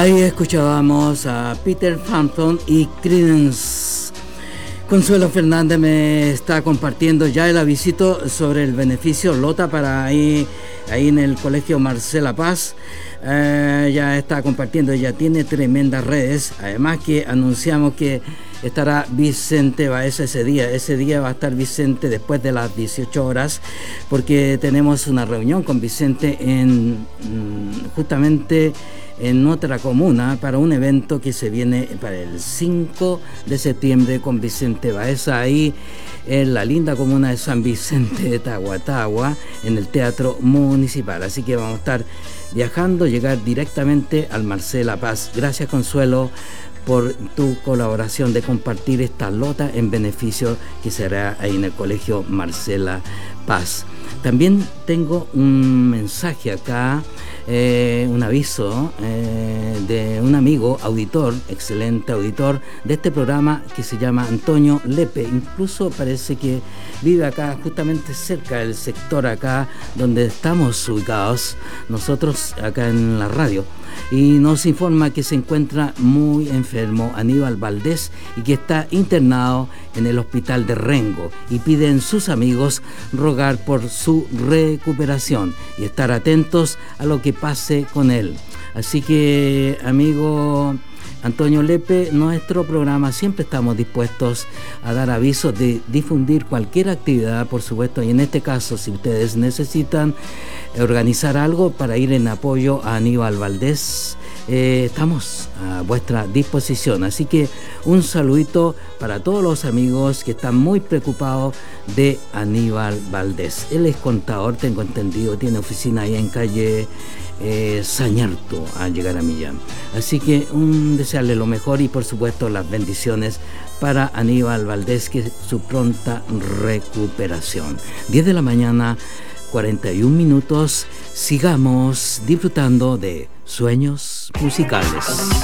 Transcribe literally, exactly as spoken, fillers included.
Ahí escuchábamos a Peter Frampton y Creedence. Consuelo Fernández me está compartiendo ya el avisito sobre el beneficio Lota para ahí, ahí en el Colegio Marcela Paz. Eh, ya está compartiendo, ya tiene tremendas redes. Además que anunciamos que estará Vicente Baeza ese día. Ese día va a estar Vicente después de las dieciocho horas, porque tenemos una reunión con Vicente en justamente en otra comuna para un evento que se viene para el cinco de septiembre con Vicente Baeza ahí en la linda comuna de San Vicente de Tahuatahua, en el Teatro Municipal. Así que vamos a estar viajando, llegar directamente al Marcela Paz. Gracias, Consuelo, por tu colaboración de compartir esta lota en beneficio que será ahí en el Colegio Marcela Paz. También tengo un mensaje acá, eh, un aviso eh, de un amigo auditor, excelente auditor de este programa, que se llama Antonio Lepe. Incluso parece que vive acá, justamente cerca del sector acá donde estamos ubicados nosotros acá en la radio, y nos informa que se encuentra muy enfermo Aníbal Valdés y que está internado en el hospital de Rengo, y piden sus amigos rogar por su recuperación y estar atentos a lo que pase con él. Así que, amigo Antonio Lepe, nuestro programa siempre estamos dispuestos a dar avisos de difundir cualquier actividad, por supuesto, y en este caso, si ustedes necesitan organizar algo para ir en apoyo a Aníbal Valdés, eh, estamos a vuestra disposición. Así que un saludito para todos los amigos que están muy preocupados de Aníbal Valdés. Él es contador, tengo entendido, tiene oficina ahí en calle Eh, Sañarto al llegar a Millán. Así que un desearle lo mejor y por supuesto las bendiciones para Aníbal Valdés, que su pronta recuperación. diez de la mañana, cuarenta y un minutos. Sigamos disfrutando de Sueños Musicales.